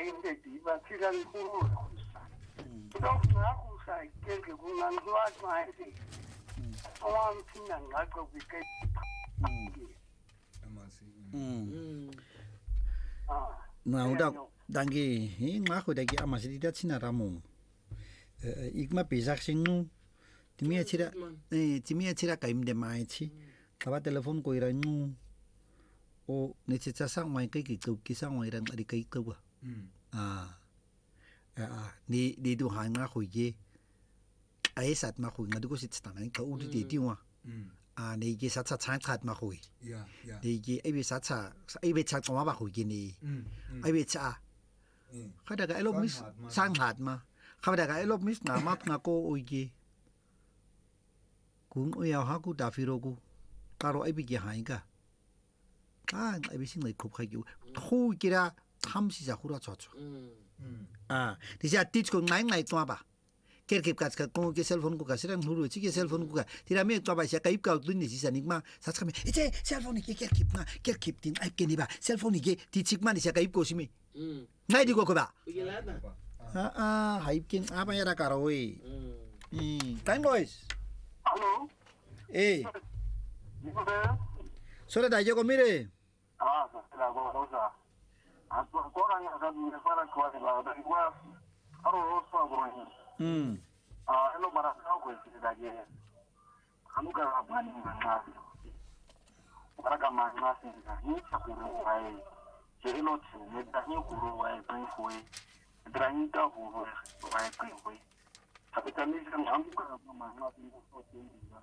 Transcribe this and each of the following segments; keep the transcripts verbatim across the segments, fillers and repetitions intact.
ende diba tira nkulu donc nakusa kenge kunganziwa manje owamthina ngaqo kwike amasi ah na uda dangi ingakho daki amasi ditathina ramo eh ikma bezig sinu timia tira eh timia tira kaimde maithi kaba telefon ko irangu o netsa sang mai kai ki tu ki sang mai rang adi kai tu ah ah ni ni du ha nga khu ye ai sat ma khu nga du ko sit sta nai ka u di di wa ah ni ki sat sa chang chat ma khu ya ya ni ki ai bi sat sa ai bi chat ma ba khu ki ni ai bi cha kha da ga ai lo mis sang hat ma kha da ga ai lo mis nga ma nga ko u ki kun o ya ha ku da fi ro ku ka ro ai bi ki ha ga 아, 에비싱 라이 컵하기 호기라 탐시자 후라 쳐쳐. 아, 디자 티츠고 나잉 나이 또봐. केरकेप काज का को के cellphone को कासिरा हुरु छि के cellphone को का तिरा मे तबा से काइप का दुनि छि सनिकमा साचखमे एचे सेलफोन के केरकेप ना केरकेप दिन आइ के निबा सेलफोन के तिचिकमा नि से काइप को सिमी नाइ दिगो को बा आ आ हाइप के आ बायरा कारो ओइ इ time boys hello A Sore da yo mire. Ah, la cosa. Ancora non mi fa la cosa, la igual. Aro so go. Mm. Ah, elo para ka ko ti da ye. Anu ka ba ni na. Para ka ma na sin da ni cha ko ro ai. Je elo chi ne da ni ko ro ai pen foi. Dra ni da ko ro ai pen foi. Sabe também que não ka ma na sin ko ti ni da.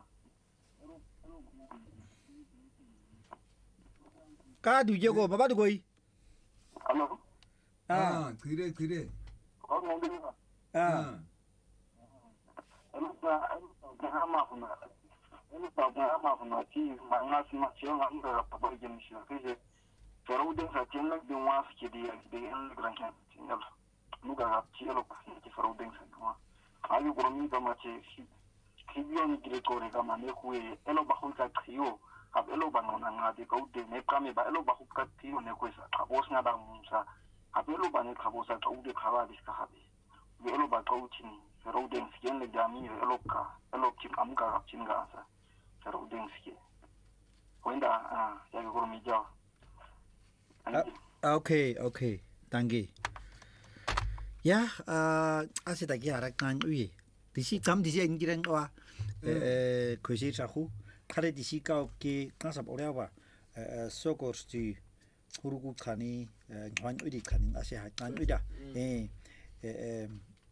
Ka du je go baba du koi. Hello. Ah, kire kire. Ko mo ni. Ah. Anu ka ka ma ko na. Anu ka ka ma ko na ti ma na si ma chi na nda pa ba je mi shi ke je. Pero de sa chen na de wa fi de de en gran kan. Nu ga chi lo pa ki faro de sa ma. Ayu ko mi da ma che si. Ki yo ni kire ko re ka ma ne ku e elo ba khun ka khiyo. Kap elo ba ngona ngadi ko de ne kame ba elo ba hukka tiyo ne ko sa kabos nga da musa kap elo ba ne kabosa ka ude khawa dis ka habe elo ba ko chin ro den sken le jami elo ka elo chin am ka chin ga sa ro den ske wenda ah ya ko mi ja Okay, okay. Danke. Ja, äh also da gi harak nan ui. Disi kam disi ingirang wa eh ko si sa khu 카레 디시가 없게 가서 보려봐 소고스지 후루구 칸이 관우리 칸이 아시 하간 우다 에에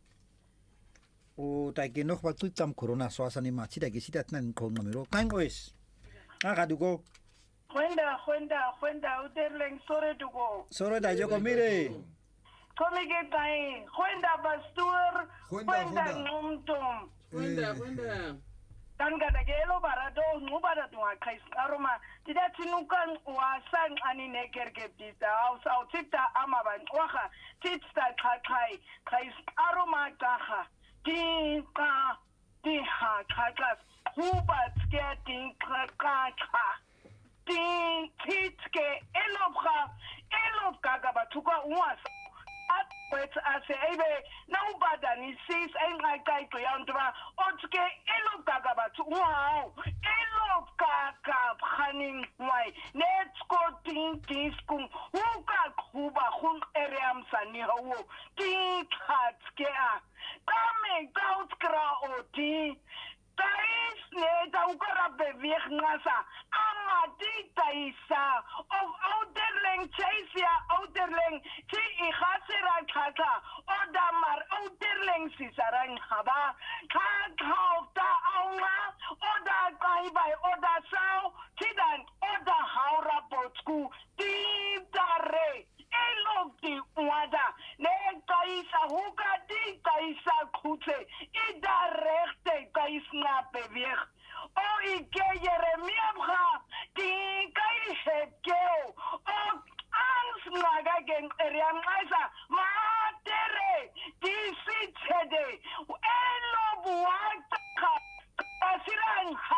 오 다게 noch was tut am corona swasani ma chida ge sidat nan ko numero kan ois aga dugo Juenda, juenda, juenda, uterlen sore dugo. Sore da yo mire. Come que tai, juenda pastor, juenda numtum. Juenda, juenda. Tanga da gelo barado ngubara tu akais aroma tidak tinukan wasan ani neker gebita au sau tita amaban waha tita kakai kais aroma kaha tinka tiha kakas hubat getting kaka tin titke elobra elobka gabatuka was But as a no bad and he says, I'm like I Yandra, Otke, Elo Gagabat, wow, Elo Gaga, Hanning, why, let's go think this kum, who got Huba, whom Eriam Saniho, think hard scare, come out, cra or tea. Tais ne da ukara beweeg ngasa amati taisa of ouderling chasia ouderling chi ikhasira khata odamar ouderling sisarang haba kha khauta aunga oda kai bai oda sao tidan oda haura botsku titare elokti wada ne taisa huka di taisa khutse idarechte taisna beweeg o ike Jeremia bra di kai hekeo o ans naga gen eriam aisa matere di sitede elo buata asirang